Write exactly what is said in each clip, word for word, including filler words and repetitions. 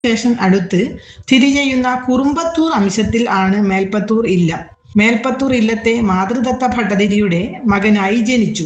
Station അടുത്ത് സ്ഥിതി ചെയ്യുന്ന കുറുമ്പത്തൂർ അംശത്തിൽ ആണ് മേൽപ്പത്തൂർ ഇല്ലം. മേൽപ്പത്തൂർ ഇല്ലത്തെ മാതൃദത്ത ഭട്ടതിരിയുടെ മകനായി ജനിച്ചു.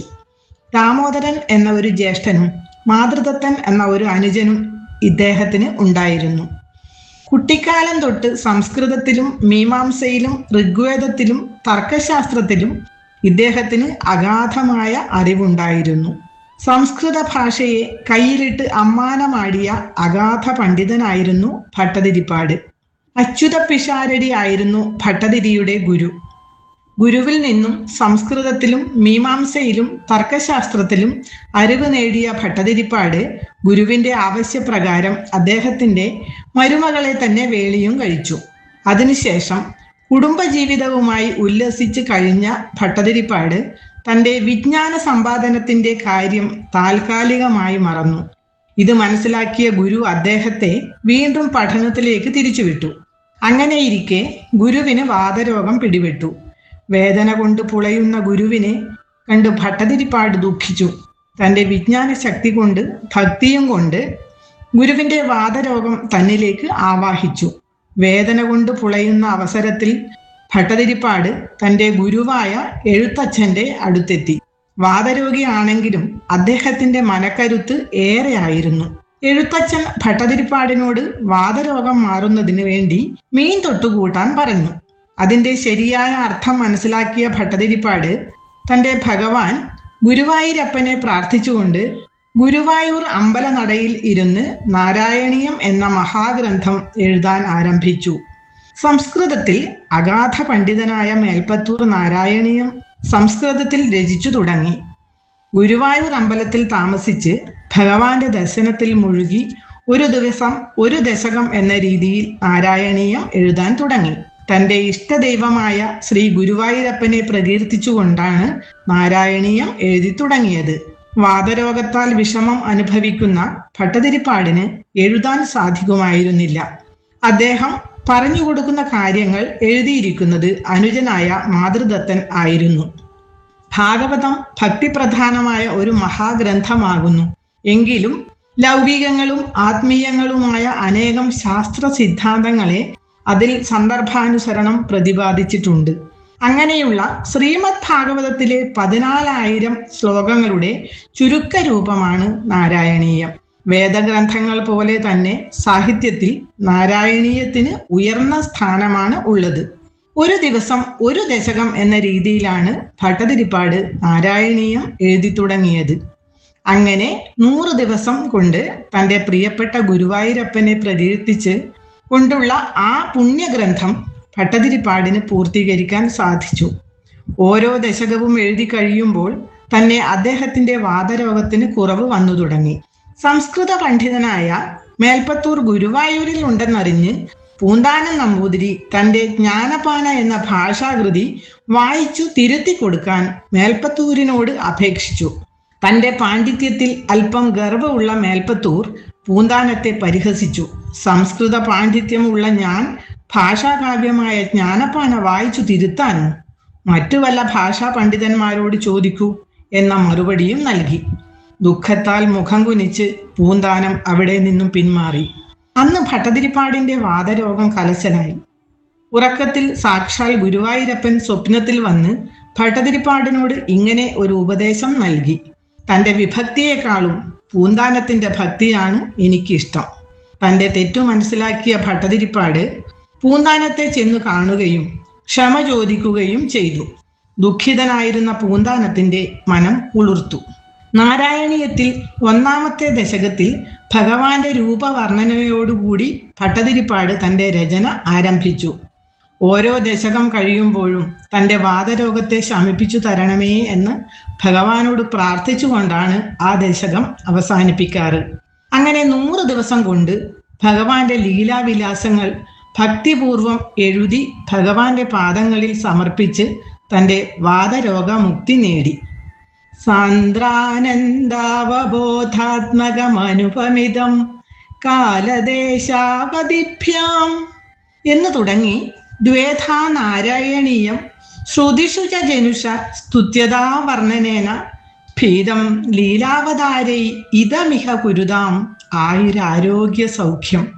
ദാമോദരൻ എന്ന ഒരു ജ്യേഷ്ഠനും മാതൃദത്തൻ എന്ന ഒരു അനുജനും ഇദ്ദേഹത്തിന് ഉണ്ടായിരുന്നു. കുട്ടിക്കാലം തൊട്ട് സംസ്കൃതത്തിലും മീമാംസയിലും ഋഗ്വേദത്തിലും തർക്കശാസ്ത്രത്തിലും ഇദ്ദേഹത്തിന് അഗാധമായ അറിവുണ്ടായിരുന്നു. സംസ്കൃത ഭാഷയെ കയ്യിലിട്ട് അമ്മാനമാടിയ അഗാധ പണ്ഡിതനായിരുന്നു ഭട്ടതിരിപ്പാട്. അച്യുത പിഷാരടി ആയിരുന്നു ഭട്ടതിരിയുടെ ഗുരു. ഗുരുവിൽ നിന്നും സംസ്കൃതത്തിലും മീമാംസയിലും തർക്കശാസ്ത്രത്തിലും അറിവ് നേടിയ ഭട്ടതിരിപ്പാട് ഗുരുവിന്റെ ആവശ്യപ്രകാരം അദ്ദേഹത്തിന്റെ മരുമകളെ തന്നെ വേളിയും കഴിച്ചു. അതിനുശേഷം കുടുംബജീവിതവുമായി ഉല്ലസിച്ച് കഴിഞ്ഞ ഭട്ടതിരിപ്പാട് തന്റെ വിജ്ഞാന സമ്പാദനത്തിന്റെ കാര്യം താൽക്കാലികമായി മറന്നു. ഇത് മനസ്സിലാക്കിയ ഗുരു അദ്ദേഹത്തെ വീണ്ടും പഠനത്തിലേക്ക് തിരിച്ചുവിട്ടു. അങ്ങനെയിരിക്കെ ഗുരുവിന് വാതരോഗം പിടിപെട്ടു. വേദന കൊണ്ട് പുളയുന്ന ഗുരുവിനെ കണ്ട് ഭട്ടതിരിപ്പാട് ദുഃഖിച്ചു. തന്റെ വിജ്ഞാന ശക്തി കൊണ്ട് ഭക്തിയും കൊണ്ട് ഗുരുവിന്റെ വാതരോഗം തന്നിലേക്ക് ആവാഹിച്ചു. വേദന കൊണ്ട് പുളയുന്ന അവസരത്തിൽ ഭട്ടതിരിപ്പാട് തന്റെ ഗുരുവായ എഴുത്തച്ഛന്റെ അടുത്തെത്തി. വാതരോഗിയാണെങ്കിലും അദ്ദേഹത്തിന്റെ മനക്കരുത്ത് ഏറെയായിരുന്നു. എഴുത്തച്ഛൻ ഭട്ടതിരിപ്പാടിനോട് വാതരോഗം മാറുന്നതിന് വേണ്ടി മീൻ തൊട്ടുകൂട്ടാൻ പറഞ്ഞു. അതിന്റെ ശരിയായ അർത്ഥം മനസ്സിലാക്കിയ ഭട്ടതിരിപ്പാട് തന്റെ ഭഗവാൻ ഗുരുവായൂരപ്പനെ പ്രാർത്ഥിച്ചുകൊണ്ട് ഗുരുവായൂർ അമ്പലനടയിൽ ഇരുന്ന് നാരായണീയം എന്ന മഹാഗ്രന്ഥം എഴുതാൻ ആരംഭിച്ചു. സംസ്കൃതത്തിൽ അഗാധ പണ്ഡിതനായ മേൽപ്പത്തൂർ നാരായണീയം സംസ്കൃതത്തിൽ രചിച്ചു തുടങ്ങി. ഗുരുവായൂർ അമ്പലത്തിൽ താമസിച്ച് ഭഗവാന്റെ ദർശനത്തിൽ മുഴുകി ഒരു ദിവസം ഒരു ദശകം എന്ന രീതിയിൽ നാരായണീയം എഴുതാൻ തുടങ്ങി. തന്റെ ഇഷ്ടദൈവമായ ശ്രീ ഗുരുവായൂരപ്പനെ പ്രകീർത്തിച്ചുകൊണ്ടാണ് നാരായണീയം എഴുതി തുടങ്ങിയത്. വാതരോഗത്താൽ വിഷമം അനുഭവിക്കുന്ന ഭട്ടതിരിപ്പാടിന് എഴുതാൻ സാധിക്കുമായിരുന്നില്ല. അദ്ദേഹം പറഞ്ഞു കൊടുക്കുന്ന കാര്യങ്ങൾ എഴുതിയിരിക്കുന്നത് അനുജനായ മാതൃദത്തൻ ആയിരുന്നു. ഭാഗവതം ഭക്തിപ്രധാനമായ ഒരു മഹാഗ്രന്ഥമാകുന്നു. എങ്കിലും ലൗകികങ്ങളും ആത്മീയങ്ങളുമായ അനേകം ശാസ്ത്ര സിദ്ധാന്തങ്ങളെ അതിൽ സന്ദർഭാനുസരണം പ്രതിപാദിച്ചിട്ടുണ്ട്. അങ്ങനെയുള്ള ശ്രീമദ് ഭാഗവതത്തിലെ പതിനാലായിരം ശ്ലോകങ്ങളുടെ ചുരുക്ക രൂപമാണ് നാരായണീയം. വേദഗ്രന്ഥങ്ങൾ പോലെ തന്നെ സാഹിത്യത്തിൽ നാരായണീയത്തിന് ഉയർന്ന സ്ഥാനമാണ് ഉള്ളത്. ഒരു ദിവസം ഒരു ദശകം എന്ന രീതിയിലാണ് ഭട്ടതിരിപ്പാട് നാരായണീയം എഴുതി തുടങ്ങിയത്. അങ്ങനെ നൂറ് ദിവസം കൊണ്ട് തൻ്റെ പ്രിയപ്പെട്ട ഗുരുവായൂരപ്പനെ പ്രകീർത്തിച്ച് കൊണ്ടുള്ള ആ പുണ്യഗ്രന്ഥം ഭട്ടതിരിപ്പാടിന് പൂർത്തീകരിക്കാൻ സാധിച്ചു. ഓരോ ദശകവും എഴുതി കഴിയുമ്പോൾ തന്നെ അദ്ദേഹത്തിന്റെ വാതരോഗത്തിന് കുറവ് വന്നു തുടങ്ങി. സംസ്കൃത പണ്ഡിതനായ മേൽപ്പത്തൂർ ഗുരുവായൂരിൽ ഉണ്ടെന്നറിഞ്ഞ് പൂന്താനം നമ്പൂതിരി തന്റെ ജ്ഞാനപാന എന്ന ഭാഷാകൃതി വായിച്ചു തിരുത്തി കൊടുക്കാൻ മേൽപ്പത്തൂരിനോട് അപേക്ഷിച്ചു. തന്റെ പാണ്ഡിത്യത്തിൽ അല്പം ഗർവമുള്ള മേൽപ്പത്തൂർ പൂന്താനത്തെ പരിഹസിച്ചു. സംസ്കൃത പാണ്ഡിത്യമുള്ള ഞാൻ ഭാഷാകാവ്യമായ ജ്ഞാനപാന വായിച്ചു തിരുത്താനോ? മറ്റു വല്ല ഭാഷാ പണ്ഡിതന്മാരോട് ചോദിക്കൂ എന്ന മറുപടിയും നൽകി. ദുഃഖത്താൽ മുഖം കുനിച്ച് പൂന്താനം അവിടെ നിന്നും പിന്മാറി. അന്ന് ഭട്ടതിരിപ്പാടിന്റെ വാതരോഗം കലശലായി. ഉറക്കത്തിൽ സാക്ഷാൽ ഗുരുവായൂരപ്പൻ സ്വപ്നത്തിൽ വന്ന് ഭട്ടതിരിപ്പാടിനോട് ഇങ്ങനെ ഒരു ഉപദേശം നൽകി. തന്റെ വിഭക്തിയെക്കാളും പൂന്താനത്തിന്റെ ഭക്തിയാണ് എനിക്കിഷ്ടം. തന്റെ തെറ്റു മനസ്സിലാക്കിയ ഭട്ടതിരിപ്പാട് പൂന്താനത്തെ ചെന്നു കാണുകയും ക്ഷമ ചോദിക്കുകയും ചെയ്തു. ദുഃഖിതനായിരുന്ന പൂന്താനത്തിന്റെ മനം ഉളുർത്തു. നാരായണീയത്തിൽ ഒന്നാമത്തെ ദശകത്തിൽ ഭഗവാന്റെ രൂപവർണ്ണനയോടുകൂടി ഭട്ടതിരിപ്പാട് തന്റെ രചന ആരംഭിച്ചു. ഓരോ ദശകം കഴിയുമ്പോഴും തന്റെ വാതരോഗത്തെ ശമിപ്പിച്ചു തരണമേ എന്ന് ഭഗവാനോട് പ്രാർത്ഥിച്ചുകൊണ്ടാണ് ആ ദശകം അവസാനിപ്പിക്കാറ്. അങ്ങനെ നൂറ് ദിവസം കൊണ്ട് ഭഗവാന്റെ ലീലാവിലാസങ്ങൾ ഭക്തിപൂർവം എഴുതി ഭഗവാന്റെ പാദങ്ങളിൽ സമർപ്പിച്ച് തന്റെ വാതരോഗമുക്തി നേടി. സാന്ദ്രാനന്ദാവബോധാത്മകമനുപമിതം കാലദേശാവതിഭ്യാം എന്ന് തുടങ്ങി ദ്വേധാ നാരായണീയം ശ്രുതിഷു ച ജനുഷ സ്തുത്യതാ വർണ്ണനേന ഭീതം ലീലാവതാരൈ ഇതമിഹ കുരുതാം ആയുരാരോഗ്യ സൗഖ്യം.